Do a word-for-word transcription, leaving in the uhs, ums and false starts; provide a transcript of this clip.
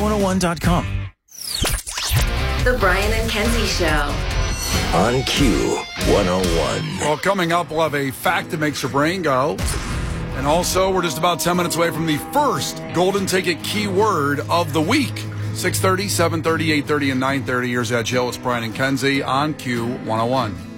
Q one oh one dot com. The Brian and Kenzie Show. On Q one oh one. Well, coming up, we'll have a fact that makes your brain go. And also, we're just about ten minutes away from the first Golden Ticket keyword of the week. six thirty, seven thirty, eight thirty, and nine thirty. Here's that show. It's Brian and Kenzie on Q one oh one.